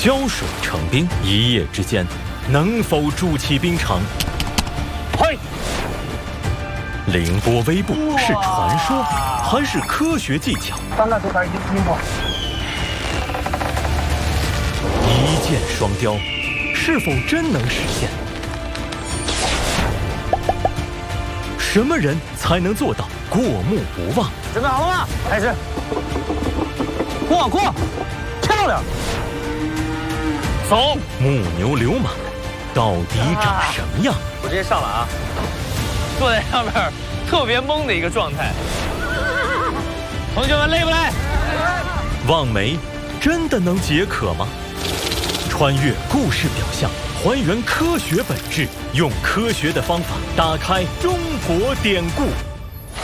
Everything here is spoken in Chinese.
胶水成冰，一夜之间能否筑起冰城？ 嘿， 凌波微步是传说还是科学技巧？一箭双雕，是否真能实现？什么人才能做到过目不忘？ 准备好了吗？开始。过，漂亮。走。 木牛流马到底长什么样？ 我直接上了啊！坐在上面特别懵的一个状态。同学们累不累？ 望梅真的能解渴吗？穿越故事表象，还原科学本质，用科学的方法打开中国典故。